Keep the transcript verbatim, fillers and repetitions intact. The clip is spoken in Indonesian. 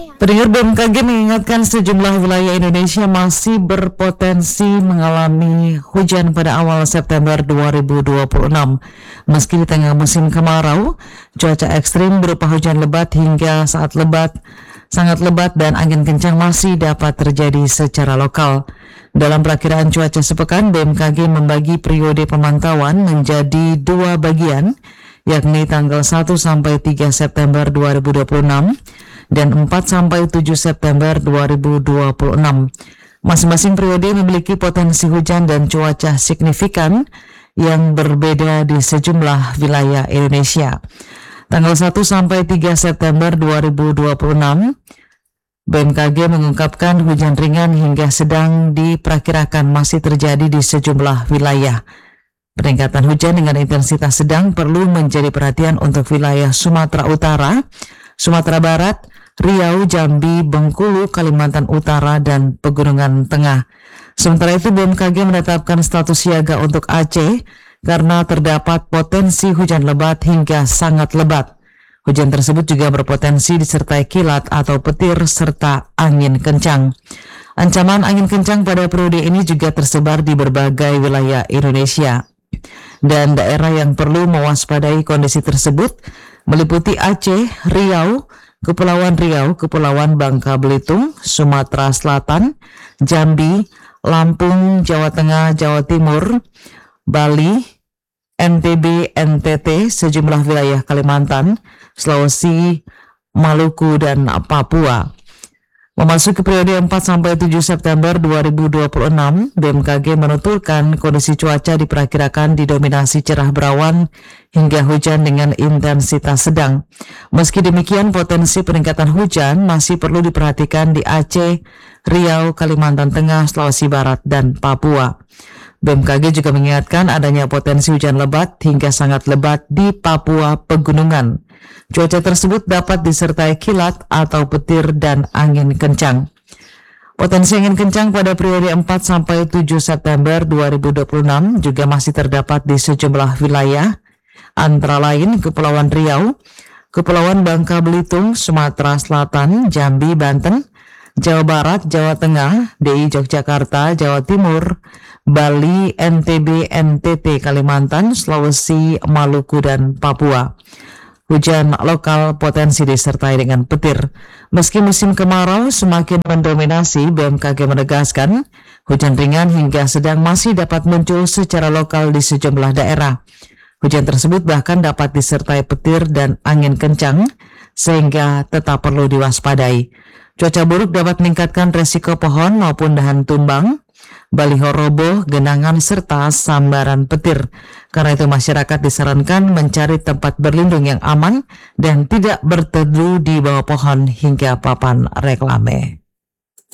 Pendengar B M K G mengingatkan sejumlah wilayah Indonesia masih berpotensi mengalami hujan pada awal September dua ribu dua puluh enam. Meski di tengah musim kemarau, cuaca ekstrim berupa hujan lebat hingga saat lebat, sangat lebat dan angin kencang masih dapat terjadi secara lokal. Dalam perakiraan cuaca sepekan, B M K G membagi periode pemantauan menjadi dua bagian, yakni tanggal satu sampai tiga September dua ribu dua puluh enam dan empat sampai tujuh September dua ribu dua puluh enam. Masing-masing periode memiliki potensi hujan dan cuaca signifikan yang berbeda di sejumlah wilayah Indonesia. Tanggal satu sampai tiga September dua ribu dua puluh enam, B M K G mengungkapkan hujan ringan hingga sedang diperkirakan masih terjadi di sejumlah wilayah. Peningkatan hujan dengan intensitas sedang perlu menjadi perhatian untuk wilayah Sumatera Utara, Sumatera Barat, Riau, Jambi, Bengkulu, Kalimantan Utara, dan Pegunungan Tengah. Sementara itu B M K G menetapkan status siaga untuk Aceh karena terdapat potensi hujan lebat hingga sangat lebat. Hujan tersebut juga berpotensi disertai kilat atau petir serta angin kencang. Ancaman angin kencang pada periode ini juga tersebar di berbagai wilayah Indonesia. Dan daerah yang perlu mewaspadai kondisi tersebut meliputi Aceh, Riau, Kepulauan Riau, Kepulauan Bangka Belitung, Sumatera Selatan, Jambi, Lampung, Jawa Tengah, Jawa Timur, Bali, N T B, N T T, sejumlah wilayah Kalimantan, Sulawesi, Maluku, dan Papua. Memasuki periode empat sampai tujuh September dua ribu dua puluh enam, B M K G menuturkan kondisi cuaca diperkirakan didominasi cerah berawan hingga hujan dengan intensitas sedang. Meski demikian, potensi peningkatan hujan masih perlu diperhatikan di Aceh, Riau, Kalimantan Tengah, Sulawesi Barat, dan Papua. B M K G juga mengingatkan adanya potensi hujan lebat hingga sangat lebat di Papua Pegunungan. Cuaca tersebut dapat disertai kilat atau petir dan angin kencang. Potensi angin kencang pada periode empat sampai tujuh September dua ribu dua puluh enam juga masih terdapat di sejumlah wilayah, antara lain Kepulauan Riau, Kepulauan Bangka Belitung, Sumatera Selatan, Jambi, Banten, Jawa Barat, Jawa Tengah, D I Yogyakarta, Jawa Timur, Bali, N T B, N T T, Kalimantan, Sulawesi, Maluku, dan Papua. Hujan lokal potensi disertai dengan petir. Meski musim kemarau semakin mendominasi, B M K G menegaskan hujan ringan hingga sedang masih dapat muncul secara lokal di sejumlah daerah. Hujan tersebut bahkan dapat disertai petir dan angin kencang, sehingga tetap perlu diwaspadai. Cuaca buruk dapat meningkatkan resiko pohon maupun dahan tumbang, baliho roboh, genangan, serta sambaran petir. Karena itu masyarakat disarankan mencari tempat berlindung yang aman dan tidak berteduh di bawah pohon hingga papan reklame.